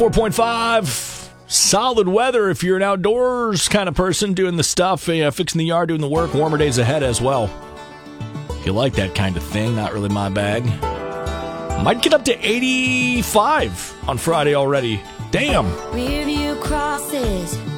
4.5. Solid weather if you're an outdoors kind of person doing the stuff, fixing the yard, doing the work. Warmer days ahead as well. If you like that kind of thing, not really my bag. Might get up to 85 on Friday already. Damn. Review crosses.